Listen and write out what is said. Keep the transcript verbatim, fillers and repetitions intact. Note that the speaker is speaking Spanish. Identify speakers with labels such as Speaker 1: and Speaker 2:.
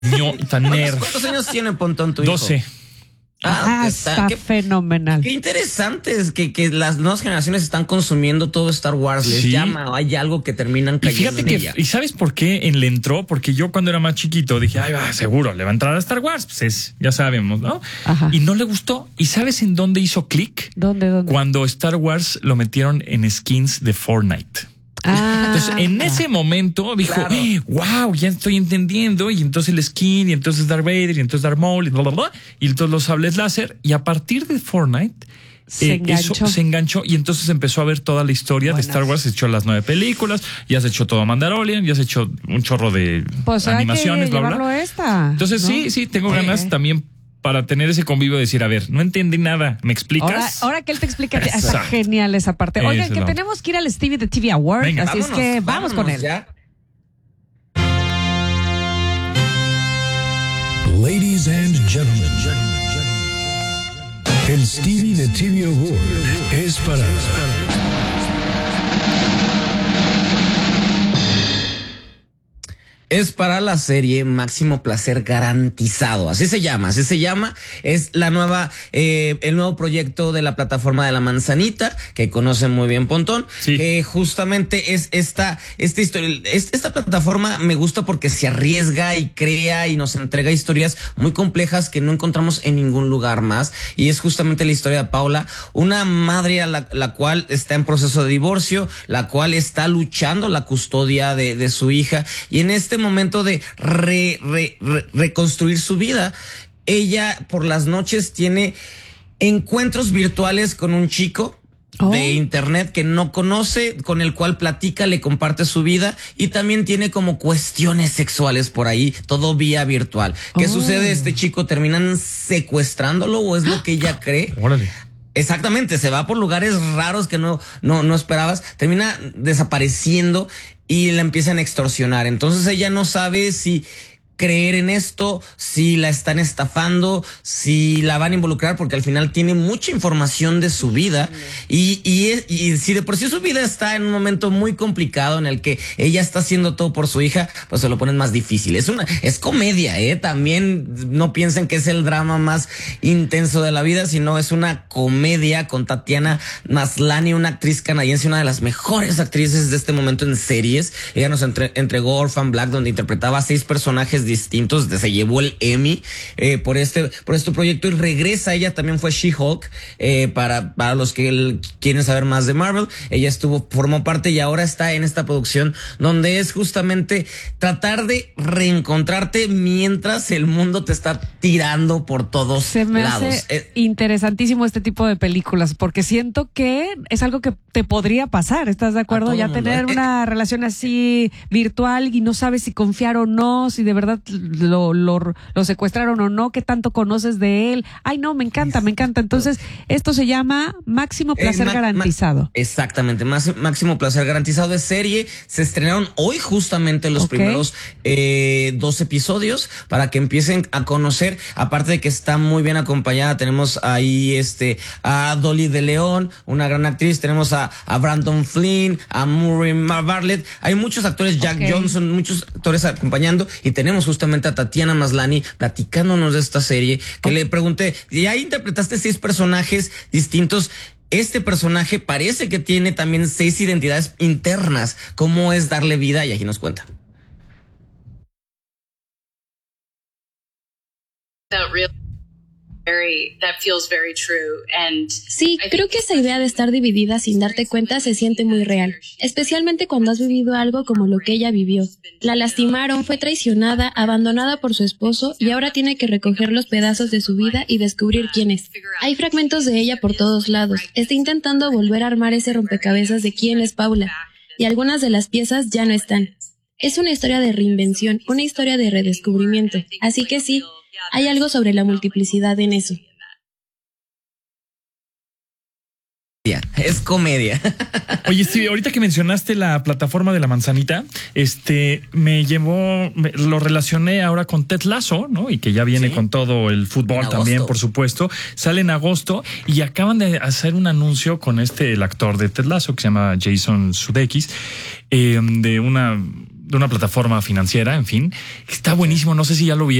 Speaker 1: ño, tan nerd.
Speaker 2: ¿Cuántos años tiene Pontón tu hijo?
Speaker 1: doce.
Speaker 3: Ah, está, está
Speaker 2: qué,
Speaker 3: fenomenal.
Speaker 2: Qué interesante es que, que las nuevas generaciones están consumiendo todo Star Wars. Les
Speaker 1: Sí.
Speaker 2: llama, hay algo que terminan
Speaker 1: Y
Speaker 2: cayendo
Speaker 1: fíjate
Speaker 2: en
Speaker 1: que,
Speaker 2: ella.
Speaker 1: ¿y sabes por qué en le entró? Porque yo cuando era más chiquito dije, ay, va, seguro, le va a entrar a Star Wars. Pues es, ya sabemos, ¿no?
Speaker 3: Ajá.
Speaker 1: Y no le gustó. ¿Y sabes en dónde hizo clic?
Speaker 3: ¿Dónde, dónde?
Speaker 1: Cuando Star Wars lo metieron en skins de Fortnite.
Speaker 3: Ah,
Speaker 1: Entonces, en ese momento dijo,
Speaker 2: Claro.
Speaker 1: wow, ya estoy entendiendo. Y entonces el skin, y entonces Darth Vader, y entonces Darth Maul, y bla, bla, bla. Y entonces los sables láser. Y a partir de Fortnite,
Speaker 3: Se
Speaker 1: eh,
Speaker 3: enganchó.
Speaker 1: eso se enganchó. Y entonces empezó a ver toda la historia
Speaker 3: Buenas.
Speaker 1: de Star Wars. Se echó las nueve películas, ya se echó todo Mandalorian, ya se echó un chorro de
Speaker 3: pues
Speaker 1: animaciones,
Speaker 3: hay que
Speaker 1: bla, bla,
Speaker 3: llevarlo
Speaker 1: bla.
Speaker 3: a esta.
Speaker 1: Entonces,
Speaker 3: ¿no?
Speaker 1: sí, sí, tengo
Speaker 3: Ok.
Speaker 1: ganas también para tener ese convivio de decir, a ver, no entendí nada, ¿me
Speaker 3: Ahora,
Speaker 1: explicas?
Speaker 3: ahora que él te explica, está
Speaker 1: Exacto.
Speaker 3: genial esa parte. Oigan,
Speaker 1: Eso
Speaker 3: que
Speaker 1: no.
Speaker 3: tenemos que ir al Stevie de T V Award,
Speaker 1: Venga,
Speaker 3: así es que vamos con él.
Speaker 2: Ya.
Speaker 4: Ladies and gentlemen, el Stevie de T V Award es para
Speaker 2: Es para la serie Máximo Placer Garantizado. Así se llama, así se llama. Es la nueva, eh, el nuevo proyecto de la plataforma de La Manzanita, que conoce muy bien Pontón.
Speaker 1: Sí.
Speaker 2: Que justamente es esta, esta historia, es- esta plataforma me gusta porque se arriesga y crea y nos entrega historias muy complejas que no encontramos en ningún lugar más. Y es justamente la historia de Paula, una madre a la, la cual está en proceso de divorcio, la cual está luchando la custodia de, de su hija. Y en este momento de re, re, re- reconstruir su vida, ella por las noches tiene encuentros virtuales con un chico
Speaker 3: Oh.
Speaker 2: de internet que no conoce, con el cual platica, le comparte su vida y también tiene como cuestiones sexuales por ahí, todo vía virtual. ¿Qué
Speaker 3: Oh.
Speaker 2: sucede? Este chico terminan secuestrándolo o es lo que ella cree.
Speaker 1: Órale.
Speaker 2: Exactamente, se va por lugares raros que no, no, no esperabas, termina desapareciendo y la empiezan a extorsionar. Entonces ella no sabe si creer en esto, si la están estafando, si la van a involucrar, porque al final tiene mucha información de su vida y, y, es- y si de por sí su vida está en un momento muy complicado en el que ella está haciendo todo por su hija, pues se lo ponen más difícil. Es una, es comedia, eh. También no piensen que es el drama más intenso de la vida, sino es una comedia con Tatiana Maslany, una actriz canadiense, una de las mejores actrices de este momento en series. Ella nos entre- entregó Orphan Black, donde interpretaba a seis personajes distintos, se llevó el Emmy eh, por este por este proyecto y regresa. Ella también fue She-Hulk, eh, para, para los que l- quieren saber más de Marvel. Ella estuvo, formó parte y ahora está en esta producción donde es justamente tratar de reencontrarte mientras el mundo te está tirando por todos
Speaker 3: Se me
Speaker 2: lados.
Speaker 3: hace
Speaker 2: Eh,
Speaker 3: interesantísimo este tipo de películas porque siento que es algo que te podría pasar. ¿Estás de acuerdo?
Speaker 2: todo
Speaker 3: Ya
Speaker 2: mundo.
Speaker 3: tener
Speaker 2: Eh,
Speaker 3: una relación así virtual y no sabes si confiar o no, si de verdad lo, lo, lo secuestraron o no, qué tanto conoces de él. Ay, no, me encanta, me encanta. Entonces, esto se llama Máximo
Speaker 2: Eh,
Speaker 3: Placer
Speaker 2: ma-
Speaker 3: Garantizado.
Speaker 2: ma- exactamente, más, máximo placer garantizado de serie. Se estrenaron hoy justamente los
Speaker 3: Ok.
Speaker 2: primeros eh, dos episodios para que empiecen a conocer. Aparte de que está muy bien acompañada, tenemos ahí este a Dolly de León, una gran actriz. Tenemos a, a Brandon Flynn, a Murray Bartlett. Hay muchos actores, Jack
Speaker 3: Ok.
Speaker 2: Johnson, muchos actores acompañando y tenemos justamente a Tatiana Maslany platicándonos de esta serie que le pregunté, ya interpretaste seis personajes distintos. Este personaje parece que tiene también seis identidades internas. ¿Cómo es darle vida? Y aquí nos cuenta.
Speaker 5: That real very that feels very true and
Speaker 6: Sí, creo que esa idea de estar dividida sin darte cuenta se siente muy real, especialmente cuando has vivido algo como lo que ella vivió. La lastimaron, fue traicionada, abandonada por su esposo y ahora tiene que recoger los pedazos de su vida y descubrir quién es. Hay fragmentos de ella por todos lados. Está intentando volver a armar ese rompecabezas de quién es Paula y algunas de las piezas ya no están. Es una historia de reinvención, una historia de redescubrimiento. Así que sí, hay algo sobre la multiplicidad en eso.
Speaker 2: Es comedia.
Speaker 1: Oye, sí, ahorita que mencionaste la plataforma de La Manzanita, este, me llevó, me- lo relacioné ahora con Ted Lasso, ¿no? Y que ya viene
Speaker 2: Sí.
Speaker 1: con todo el fútbol
Speaker 2: En agosto.
Speaker 1: también, por supuesto. Sale en agosto y acaban de hacer un anuncio con este, el actor de Ted Lasso, que se llama Jason Sudeikis, eh, de una de una plataforma financiera, en fin. Está buenísimo. No sé si ya lo vi.